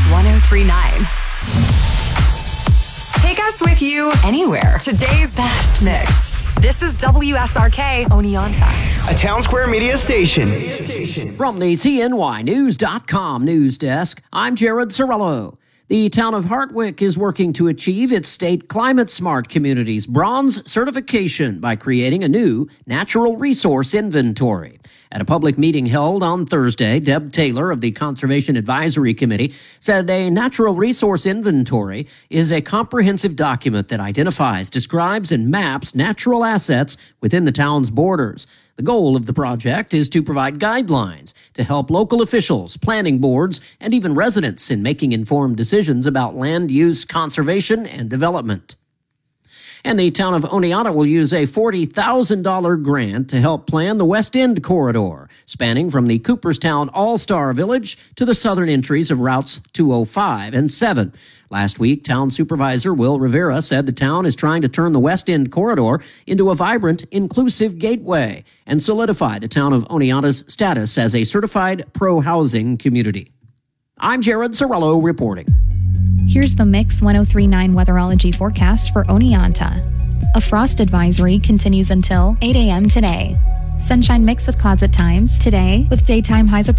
1039. Take us with you anywhere. Today's best mix. This is WSRK Oneonta, a Town Square Media station. From the CNYNews.com news desk, I'm Jared Sorello. The town of Hartwick is working to achieve its state Climate Smart Communities bronze certification by creating a new natural resource inventory. At a public meeting held on Thursday, Deb Taylor of the Conservation Advisory Committee said a natural resource inventory is a comprehensive document that identifies, describes, and maps natural assets within the town's borders. The goal of the project is to provide guidelines to help local officials, planning boards, and even residents in making informed decisions about land use, conservation, and development. And the town of Oneonta will use a $40,000 grant to help plan the West End corridor, spanning from the Cooperstown All-Star Village to the southern entries of routes 205 and 7. Last week, Town Supervisor Will Rivera said the town is trying to turn the West End corridor into a vibrant, inclusive gateway and solidify the town of Oneonta's status as a certified pro-housing community. I'm Jared Sorello reporting. Here's the Mix 1039 weatherology forecast for Oneonta. A frost advisory continues until 8 a.m. today. Sunshine mix with clouds at times today, with daytime highs